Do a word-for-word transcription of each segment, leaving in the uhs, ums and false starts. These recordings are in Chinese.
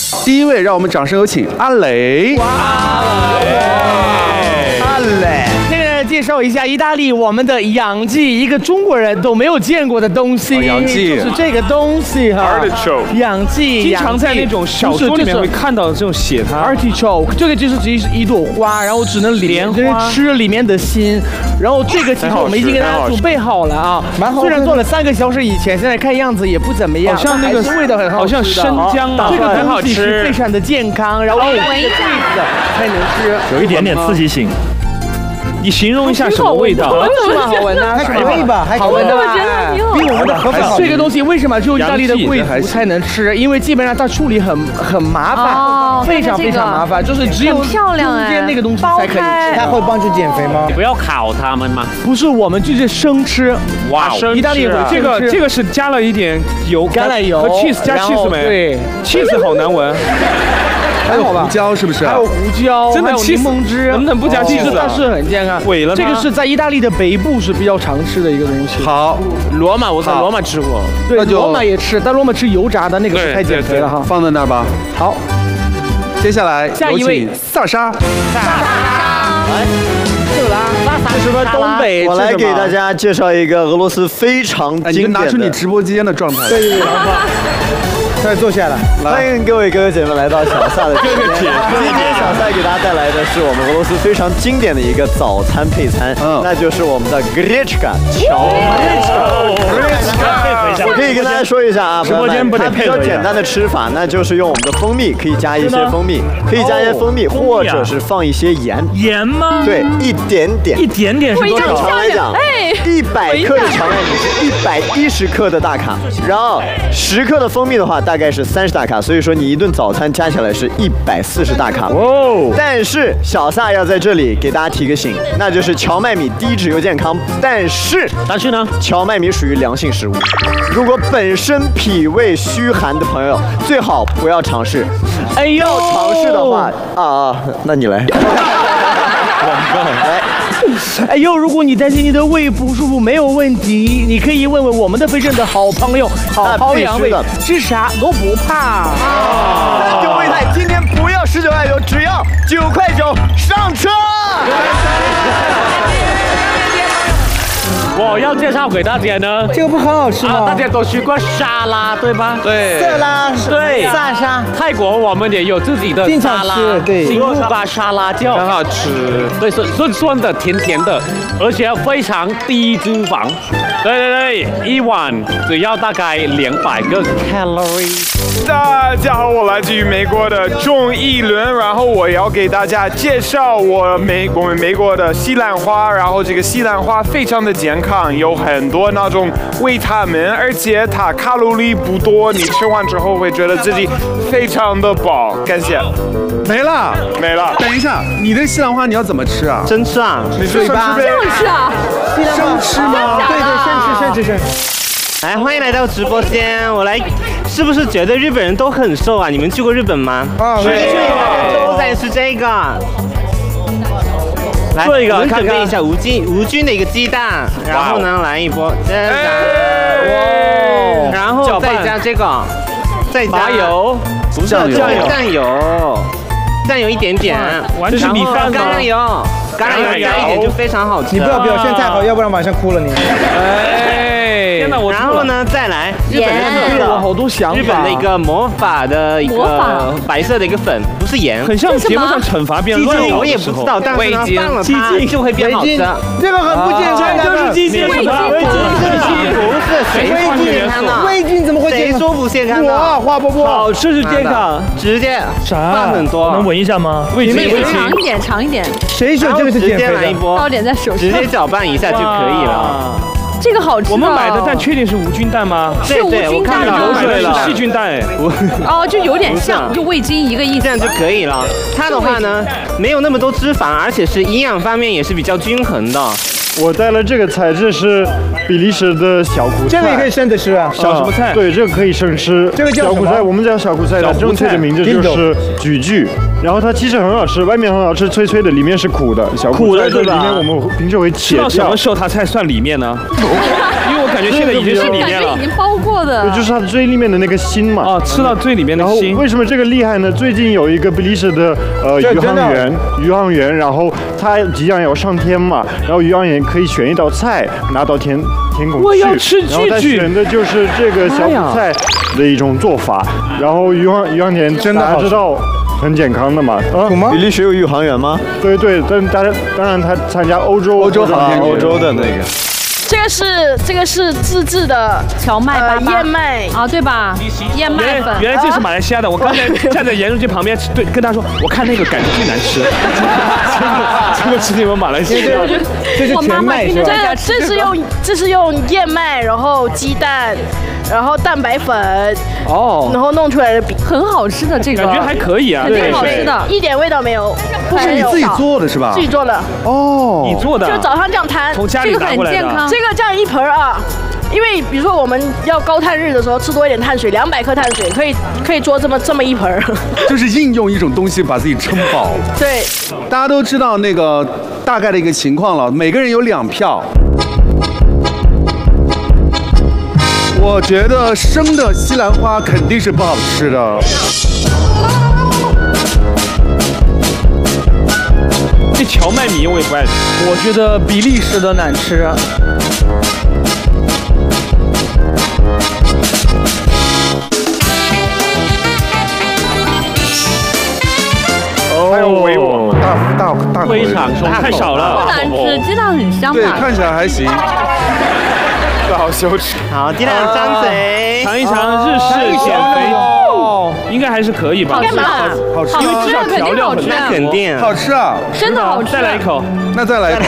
第一位，让我们掌声有请阿磊。哇， 阿磊。那个介绍一下意大利我们的洋蓟，一个中国人都没有见过的东西。 哦、洋蓟就是这个东西哈。 Artichoke。 洋蓟， 经常在那种小说里面会看到这种写它。 Artichoke， 这个就是只是一朵花，然后只能莲花吃里面的心。然后这个其实我们已经给大家准备好了啊，蛮好。虽然做了三个小时以前，现在看样子也不怎么样， 好像那个味道很好， 好像生姜啊， 这个很好吃，非常的健康，然后闻一下才能吃， 有一点点刺激性。 你形容一下什么味道？ 是吗？好闻啊， 还可以吧，还好闻的吧？ 比我们的盒饭好。 这个东西为什么只有意大利的贵族才能吃？因为基本上它处理很很麻烦，非常非常麻烦，就是只有中间那个东西才可以吃。 它会帮助减肥吗？ 你不要烤它们吗？ 不是，我们就是生吃。 哇， 意大利这个这个是加了一点油， 橄榄油和 cheese 加 cheese 没？ 对 ，cheese 好难闻。 还有胡椒是不是？ 还有胡椒， 真的柠檬汁， 能不能不加 cheese 但是很健康。 毁了吗？ 这个是在意大利的北部是比较常吃的一个东西。 好， 罗马我在罗马吃过， 对，罗马也吃，但罗马吃油炸的那个是太减肥了哈。 放在那儿吧。 好， 接下来下一位萨莎。 萨莎，这啦， 萨什么东北？ 我来给大家介绍一个俄罗斯非常经典的。 你拿出你直播间的状态。 对对对。快坐下来， 欢迎各位哥哥姐妹来到小萨的直播间。今天小萨给大家带来的是我们俄罗斯非常经典的一个早餐配餐，嗯，那就是我们的 Grechka 荞麦茶。我可以跟大家说一下啊， 直播间不得它比较简单的吃法，那就是用我们的蜂蜜，可以加一些蜂蜜，可以加一些蜂蜜，或者是放一些盐。 盐吗？ 对，一点点。 一点点是多少？ 正常来讲，一百克的荞麦米是一百一十克的大卡，然后十克的蜂蜜的话，大概是三十大卡，所以说你一顿早餐加起来是一百四十大卡。哦，但是小萨要在这里给大家提个醒，那就是荞麦米低脂又健康，但是但是呢， 荞麦米属于良性食物，如果本身脾胃虚寒的朋友最好不要尝试。哎呦，要尝试的话啊啊，那你来。来。 哎呦，如果你担心你的胃不舒服，没有问题，你可以问问我们的飞盛的好朋友，好好养胃，吃啥都不怕。 三九胃泰今天不要十九块九，只要九块九，上车！ 我要介绍给大家呢， 这个不很好吃吗？ 啊、大家都吃过沙拉对吧？ 对， 色拉， 对， 萨沙。 泰国我们也有自己的沙拉， 对， 新木瓜沙拉酱很好吃， 对，酸酸酸的，甜甜的，而且非常低脂肪。对对对，一碗只要大概两百个 calorie。 大家好，我来自于美国的钟义伦，然后我要给大家介绍我美我们美国的西兰花，然后这个西兰花非常的健康，有很多那种维他命，而且它卡路里不多，你吃完之后会觉得自己非常的饱。感谢。 没了， 没了。 等一下，你的西兰花你要怎么吃啊？ 生吃啊？ 你是生吃呗？ 生吃啊？ 生吃吗？ 对对，生吃生吃生吃。 来，欢迎来到直播间。我来，是不是觉得日本人都很瘦啊？你们去过日本吗？ 啊， 对，都在吃这个。来， 做一个， 我们准备一下无菌无菌的一个鸡蛋，然后呢来一波这样，哇，然后再加这个，再加油， 不是酱油， 酱油，酱油一点点， 完全米饭吗？ 橄榄油，橄榄油加一点就非常好吃。 你不要表现太好，要不然晚上哭了你。 哎，然后呢再来日本的我好多想法， 日本的一个魔法的一个白色的一个粉，不是盐， 很像节目上惩罚别人乱咬我也不知道，但是呢放了它就会变好吃。 这个很不健康的， 就是鸡精， 味精， 味精不是谁说不健康的？ 味精怎么会健康？ 谁说不健康的？ 哇，花波波， 好吃是健康，直接放很多， 能闻一下吗？ 味精，味精， 尝一点，尝一点。 谁说这个是减肥的？ 糕点在手上， 直接搅拌一下就可以了。 这个好吃。 我们买的蛋确定是无菌蛋吗？ 是无菌蛋吗？ 我买的是细菌蛋哎。 哦，就有点像，就味精一个意思。 这样就可以了。它的话呢，没有那么多脂肪，而且是营养方面也是比较均衡的。 我带了这个菜，这是比利时的小苦菜， 这个也可以生着吃啊。 小什么菜？ 对，这个可以生吃。 这个叫小苦菜，我们叫小苦菜的正确的名字就是菊苣。然后它其实很好吃，外面很好吃，脆脆的，里面是苦的。小苦菜这里面我们平时会切掉。 到什么时候它才算里面呢？因为我感觉现在已经是里面了感觉已。经包过的。 就是它的最里面的那个心嘛。 哦，吃到最里面的然后心。 为什么这个厉害呢？最近有一个比利时的呃宇航员，宇航员，然后他即将要上天嘛，然后宇航员可以选一道菜拿到天天空去， 我要吃然后他句句选的就是这个小苦菜的一种做法。然后宇航宇航员真的大家知道很健康的嘛？啊， 比利时有宇航员吗？ 对对，但当然当然他参加欧洲欧洲航天欧洲的那个。 这个是这个是自制的荞麦呃粑粑燕麦啊，对吧？燕麦粉。 原来原来这是马来西亚的，我刚才站在严荣俊旁边，对跟他说，我看那个感觉最难吃，这个是你们马来西亚的。 这是全麦是吧？ 这个这是用这是用燕麦，然后鸡蛋，然后蛋白粉， 哦， 然后弄出来的饼， 很好吃的这个， 感觉还可以啊， 挺好吃的， 一点味道没有。 这是你自己做的是吧？ 自己做的。 哦， 你做的？ 就早上这样摊， 从家里拿过来的。 这个这样一盆啊。因为比如说我们要高碳日的时候吃多一点碳水，两百克碳水可以可以做这么这么一盆， 就是应用一种东西把自己撑饱。 对， 大家都知道那个大概的一个情况了，每个人有两票。我觉得生的西兰花肯定是不好吃的。 这荞麦米我也不爱吃， 我觉得比利时的难吃。 还有维我大大大口非常太少了， 不难吃，鸡蛋很香对， 吧？ 看起来还行。 这好羞耻。 好，地蛋张嘴， 尝一尝日式减肥，应该还是可以吧？ 干嘛？ 好吃， 好吃啊，肯定好吃啊， 肯定好吃啊！ 真的好吃。 再来一口， 那再来一口。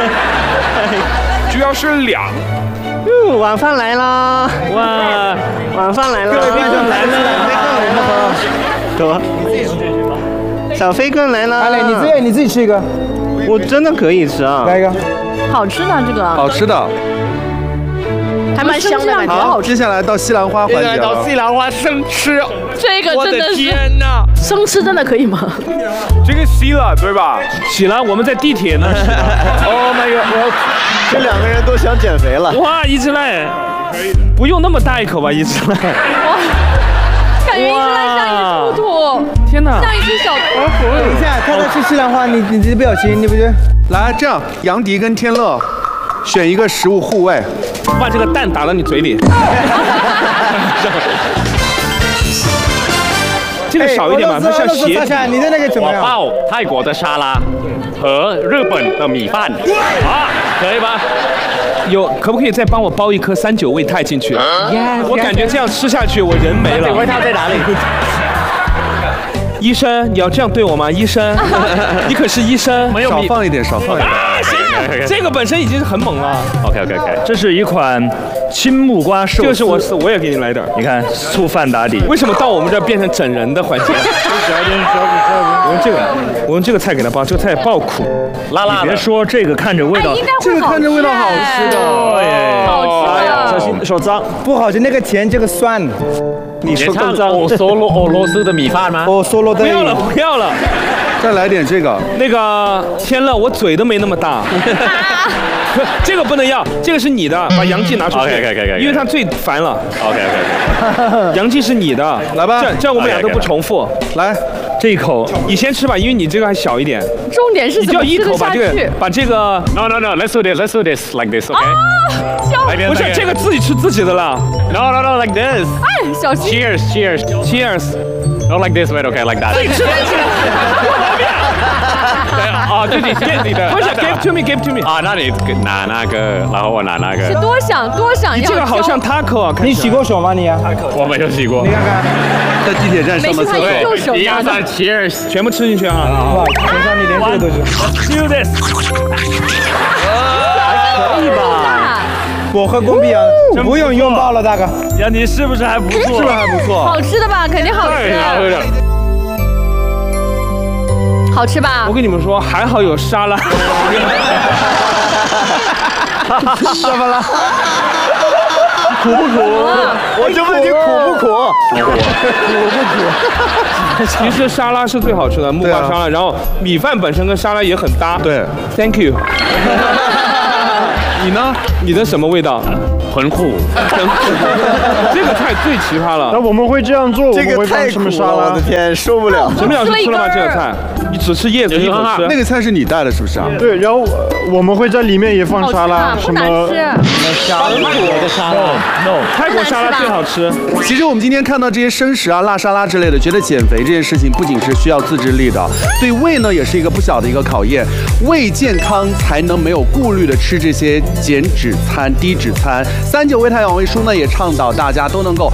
主要是凉。 哟，晚饭来啦！ 哇， 晚饭来了， 各位观众来了， 走。小飞棍来了， 来来，你自己你自己吃一个， 我真的可以吃啊！ 来一个， 好吃的这个， 好吃的， 还蛮香的感觉。 好，接下来到西兰花环节了。 西兰花生吃， 这个真的是天哪！ 生吃真的可以吗？ 这个洗了对吧？ 洗了，我们在地铁呢。 Oh my god！ 这两个人都想减肥了。 哇，一直来，不用那么大一口吧，一直来。 感觉一直在像一只兔兔， 天哪， 像一只小兔。 等一下，看他吃西兰花，你你这表情，你不觉得？ 来，这样，杨迪跟天乐选一个食物护卫， 把这个蛋打到你嘴里。这个少一点吧，它像鞋。 你的那个怎么样？ 我报泰国的沙拉和日本的米饭啊，可以吧？有，可不可以再帮我包一颗三九味泰进去？我感觉这样吃下去，我人没了。 味泰在哪里？ 医生，你要这样对我吗？医生，你可是医生。没有少放一点，少放一点。 啊，行，这个本身已经是很猛了。 OK OK OK， 这是一款青木瓜寿司。 这个是我，我也给你来点。 你看，醋饭打底。 为什么到我们这儿变成整人的环节？我用这个，我用这个菜给他包，这个菜爆苦，辣辣的。 你别说，这个看着味道， 这个看着味道好吃的， 好吃的。 小心手脏， 不好吃，那个甜，这个酸。 你说更脏。我嗦罗俄罗斯的米饭吗？ 哦，嗦罗的。 不要了，不要了。 再来点这个。 那个天乐，我嘴都没那么大。这个不能要，这个是你的，把杨记拿出去。 OK OK OK， 因为他最烦了。 OK OK OK， 杨记是你的， 来吧， 这这样我们俩都不重复。 来， 这一口你先吃吧，因为你这个还小一点。 重点是你就怎么吃一口把这得下去个？把这个 No no no，Let's do this，Let's do this like this，OK？ 不是这个自己吃自己的啦。 No no no，like this。 哎，小心。 Cheers cheers cheers。Not like this way，OK？Like that。 自己吃自己的。 哦，自己自己的。 不是 ，give to me，give to me。 啊，那你拿那个，然后我拿那个。 是多想多想要。 这个好像 taco 啊。 你洗过手吗你啊？ 我没有洗过。 你看看， 在地铁站上的厕所。 一二三 ，Cheers， 全部吃进去啊！ 哇，全上你连这个都是。 Do this。 还可以吧？我和公比啊，不用拥抱了，大哥。 杨迪是不是还不错？ 是不是还不错？ 好吃的吧？肯定好吃。好吃吧？ 我跟你们说，还好有沙拉。 怎么了？ 苦不苦？我就问你苦不苦？苦不苦？其实沙拉是最好吃的，木瓜沙拉，然后米饭本身跟沙拉也很搭。 对 ，Thank you。 你呢？你的什么味道？ 很苦。 这个菜最奇葩了。 那我们会这样做， 这个太苦了，我的天，受不了。 陈明老师吃了吗？这个菜，你只吃叶子一口吃。 那个菜是你带的，是不是啊？ 对，然后我们会在里面也放沙拉，什么沙拉的沙拉 ，no， 泰国沙拉最好吃。 其实我们今天看到这些生食啊、辣沙拉之类的，觉得减肥这件事情不仅是需要自制力的，对胃呢也是一个不小的一个考验。胃健康才能没有顾虑的吃这些减脂餐、低脂餐。三九胃泰养胃书呢也倡导大家都能够